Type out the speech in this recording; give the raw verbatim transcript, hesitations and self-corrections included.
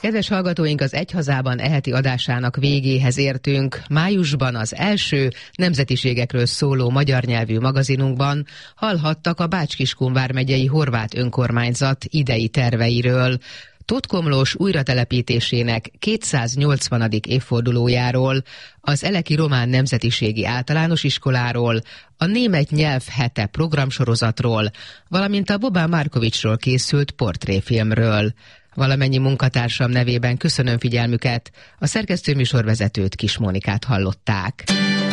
Kedves hallgatóink, az Egy hazában e heti adásának végéhez értünk. Májusban az első nemzetiségekről szóló magyar nyelvű magazinunkban hallhattak a Bács-Kiskun vármegyei horvát önkormányzat idei terveiről. Tóth Komlós újratelepítésének kétszáznyolcvanadik évfordulójáról, az Eleki Román Nemzetiségi Általános Iskoláról, a Német Nyelv hete programsorozatról, valamint a Bobán Markovicsról készült portréfilmről. Valamennyi munkatársam nevében köszönöm figyelmüket, a szerkesztőműsorvezetőt, Kis Mónikát hallották.